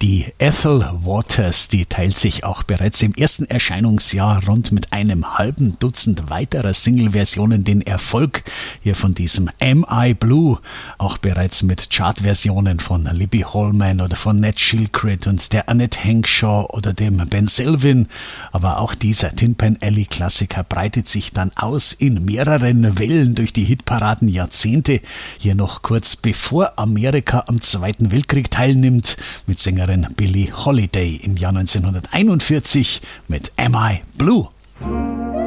Die Ethel Waters, die teilt sich auch bereits im ersten Erscheinungsjahr rund mit einem halben Dutzend weiterer Single-Versionen den Erfolg hier von diesem Am I Blue, auch bereits mit Chartversionen von Libby Holman oder von Ned Shilkret und der Annette Hanshaw oder dem Ben Sylvan. Aber auch dieser Tin Pan Alley Klassiker breitet sich dann aus in mehreren Wellen durch die Hitparaden Jahrzehnte. Hier noch kurz bevor Amerika am Zweiten Weltkrieg teilnimmt, mit Sängerin Billie Holiday im Jahr 1941 mit Am I Blue?